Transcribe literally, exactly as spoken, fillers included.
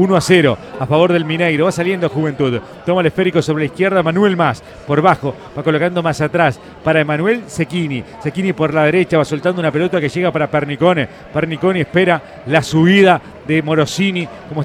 uno a cero a favor del Mineiro. Va saliendo Juventud. Toma el esférico sobre la izquierda. Manuel Más por bajo. Va colocando más atrás para Emanuel Cecchini. Cecchini por la derecha. Va soltando una pelota que llega para Pernicone. Pernicone espera la subida de Morosini. Como